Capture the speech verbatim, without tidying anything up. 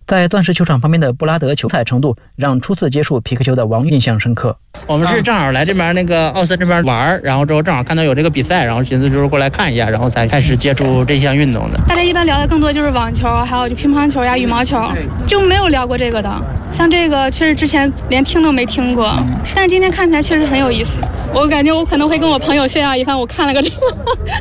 在钻石球场旁边的布拉德球彩程度，让初次接触皮克球的王印象深刻。 我们是正好来这边那个奥森这边玩，然后之后正好看到有这个比赛，然后寻思就是过来看一下，然后才开始接触这项运动的。 大家一般聊的更多就是网球，还有就乒乓球呀、羽毛球，就没有聊过这个的。像这个确实之前连听都没听过，但是今天看起来确实很有意思。我感觉我可能会跟我朋友炫耀一番，我看了个这个。